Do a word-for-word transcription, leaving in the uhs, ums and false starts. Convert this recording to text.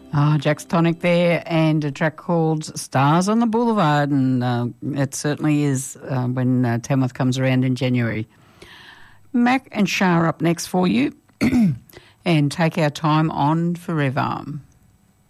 Ah, Jack's Tonic there, and a track called Stars on the Boulevard, and uh, it certainly is uh, when uh, Tamworth comes around in January. Mac and Shah up next for you, and Take Our Time on Forever.